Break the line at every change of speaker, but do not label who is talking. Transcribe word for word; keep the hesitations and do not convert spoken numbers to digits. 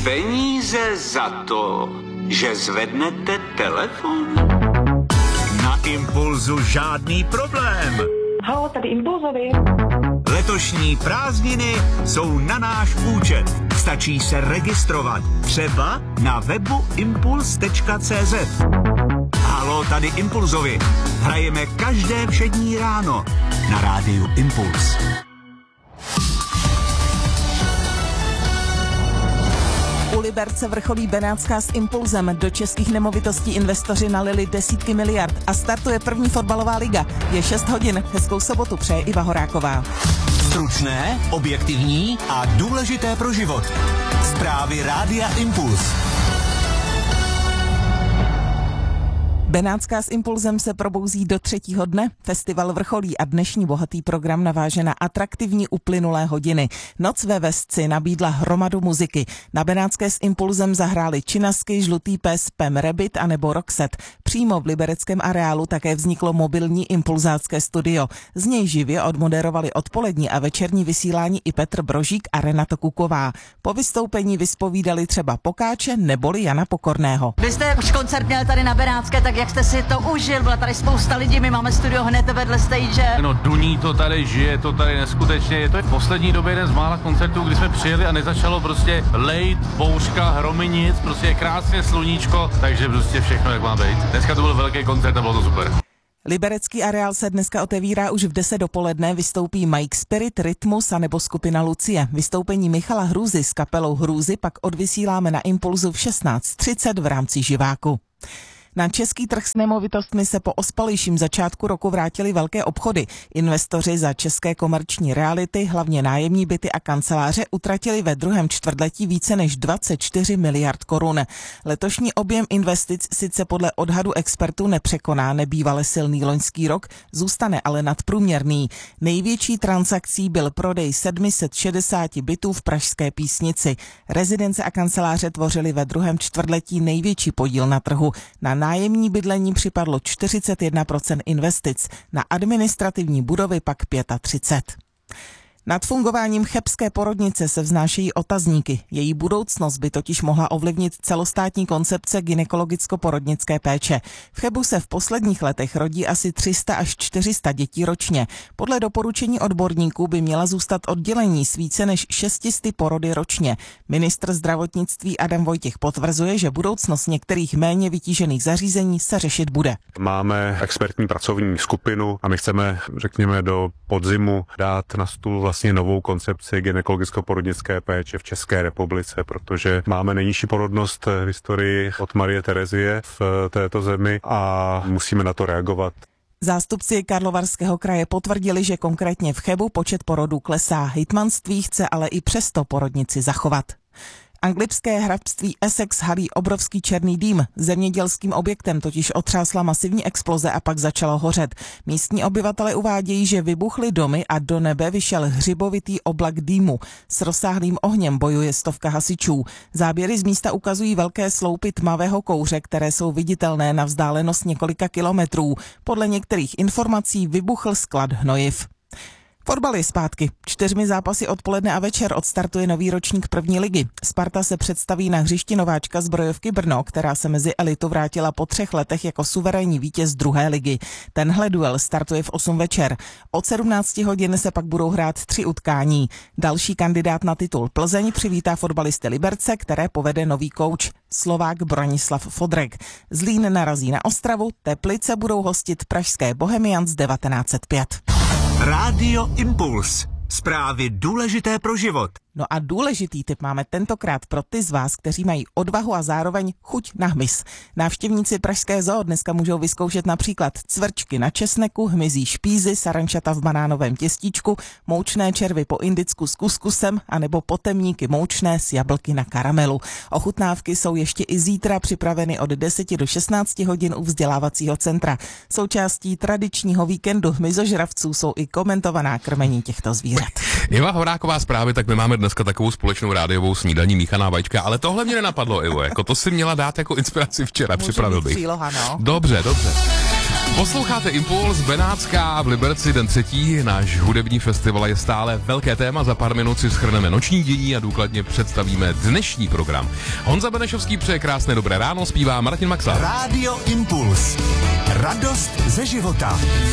Peníze za to, že zvednete telefon?
Na Impulzu žádný problém.
Haló, tady Impulzovi.
Letošní prázdniny jsou na náš účet. Stačí se registrovat. Třeba na webu impuls tečka cé zet. Haló, tady Impulzovi. Hrajeme každé všední ráno na rádiu Impuls.
U Liberce vrcholí Benátská s Impulzem. Do českých nemovitostí investoři nalili desítky miliard a startuje první fotbalová liga. Je šest hodin. Hezkou sobotu přeje Iva Horáková.
Stručné, objektivní a důležité pro život. Zprávy rádia Impuls.
Benátská s Impulzem se probouzí do třetího dne. Festival vrcholí a dnešní bohatý program naváže na atraktivní uplynulé hodiny. Noc ve Vesci nabídla hromadu muziky. Na Benátské s Impulzem zahráli Činasky, Žlutý pes, Pem Rabbit a nebo Roxette. Přímo v libereckém areálu také vzniklo mobilní impulzácké studio. Z něj živě odmoderovali odpolední a večerní vysílání i Petr Brožík a Renata Kuková. Po vystoupení vyspovídali třeba Pokáče neboli Jana Pokorného.
Vy jste už koncert měli tady na Benátské, tak jak jste si to užil? Byla tady spousta lidí, my máme studio hned vedle stage.
No duní to tady, žije to tady neskutečně. Je to v poslední době jeden z mála koncertů, kdy jsme přijeli a nezačalo prostě lejt, bouřka, hromy, nic, prostě je krásně sluníčko, takže prostě všechno jak má být. Dneska to byl velký koncert a bylo to super.
Liberecký areál se dneska otevírá už v deset dopoledne, vystoupí Mike Spirit, Rytmus a nebo skupina Lucie. Vystoupení Michala Hrůzy s kapelou Hrůzy pak odvysíláme na Impulzu v šestnáct třicet v rámci živáku. Na český trh s nemovitostmi se po ospalejším začátku roku vrátily velké obchody. Investoři za české komerční reality, hlavně nájemní byty a kanceláře, utratili ve druhém čtvrtletí více než dvacet čtyři miliard korun. Letošní objem investic sice podle odhadu expertů nepřekoná nebývale silný loňský rok, zůstane ale nadprůměrný. Největší transakcí byl prodej sedm set šedesát bytů v pražské Písnici. Rezidence a kanceláře tvořily ve druhém čtvrtletí největší podíl na trhu. Na nájemní bydlení připadlo čtyřicet jedna procent investic, na administrativní budovy pak třicet pět. Nad fungováním chebské porodnice se vznášejí otazníky. Její budoucnost by totiž mohla ovlivnit celostátní koncepce gynekologicko-porodnické péče. V Chebu se v posledních letech rodí asi tři sta až čtyři sta dětí ročně. Podle doporučení odborníků by měla zůstat oddělení s více než šest set porody ročně. Ministr zdravotnictví Adam Vojtěch potvrzuje, že budoucnost některých méně vytížených zařízení se řešit bude.
Máme expertní pracovní skupinu a my chceme, řekněme, do podzimu dát na stůl vlastně novou koncepci gynekologicko-porodnické péče v České republice, protože máme nejnižší porodnost v historii od Marie Terezie v této zemi a musíme na to reagovat.
Zástupci Karlovarského kraje potvrdili, že konkrétně v Chebu počet porodů klesá. Hejtmanství chce ale i přesto porodnici zachovat. Anglické hrabství Essex halí obrovský černý dým. Zemědělským objektem totiž otřásla masivní exploze a pak začalo hořet. Místní obyvatele uvádějí, že vybuchly domy a do nebe vyšel hřibovitý oblak dýmu. S rozsáhlým ohněm bojuje stovka hasičů. Záběry z místa ukazují velké sloupy tmavého kouře, které jsou viditelné na vzdálenost několika kilometrů. Podle některých informací vybuchl sklad hnojiv. Fotbal je zpátky. Čtyřmi zápasy odpoledne a večer odstartuje nový ročník první ligy. Sparta se představí na hřišti nováčka Zbrojovky Brno, která se mezi elitu vrátila po třech letech jako suverénní vítěz druhé ligy. Tenhle duel startuje v osm večer. Od sedmnácti hodin se pak budou hrát tři utkání. Další kandidát na titul Plzeň přivítá fotbalisty Liberce, které povede nový kouč Slovák Bronislav Fodrek. Zlín narazí na Ostravu, Teplice budou hostit pražské Bohemians devatenáct set pět.
Rádio Impuls. Zprávy důležité pro život.
No a důležitý tip máme tentokrát pro ty z vás, kteří mají odvahu a zároveň chuť na hmyz. Návštěvníci pražské zoo dneska můžou vyzkoušet například cvrčky na česneku, hmyzí špízy, sarančata v banánovém těstíčku, moučné červy po indicku s kuskusem anebo potemníky moučné s jablky na karamelu. Ochutnávky jsou ještě i zítra připraveny od deseti do šestnácti hodin u vzdělávacího centra. Součástí tradičního víkendu hmyzožravců jsou i komentovaná krmení těchto zvířat.
Iva Horáková zprávy, tak my máme dneska takovou společnou rádiovou snídaní míchaná vajíčka, ale tohle mě nenapadlo, Ivo, jako to si měla dát jako inspiraci včera,
Může
připravil bych.
Příloha, no.
Dobře, dobře. Posloucháte Impuls, Benátská v Liberci, den třetí. Náš hudební festival je stále velké téma. Za pár minut si shrneme noční dění a důkladně představíme dnešní program. Honza Benešovský přeje krásné dobré ráno, zpívá Martin Maxa.
Rádio Impuls. Radost ze života.